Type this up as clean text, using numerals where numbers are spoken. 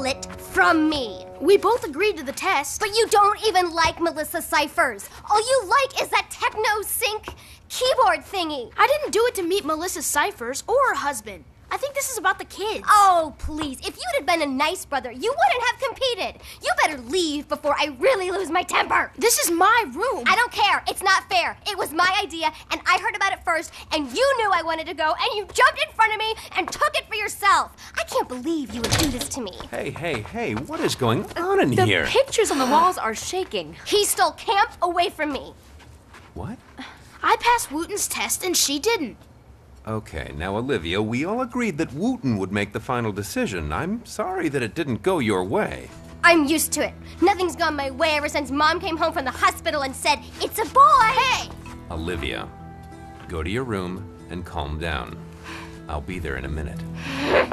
split from me. We both agreed to the test. But you don't even like Melissa Cyphers. All you like is that techno-sync keyboard thingy. I didn't do it to meet Melissa Cyphers or her husband. I think this is about the kids. Oh, please. If you'd have been a nice brother, you wouldn't have competed. You better leave before I really lose my temper. This is my room. I don't care. It's not fair. It was my idea, and I heard about it first, and you knew I wanted to go, and you jumped in front of me and took it for yourself. I can't believe you would do this to me. Hey, what is going on in here? The pictures on the walls are shaking. He stole camp away from me. What? I passed Wooten's test, and she didn't. Okay, now Olivia, we all agreed that Wooten would make the final decision. I'm sorry that it didn't go your way. I'm used to it. Nothing's gone my way ever since Mom came home from the hospital and said, "It's a boy." Hey! Olivia, go to your room and calm down. I'll be there in a minute.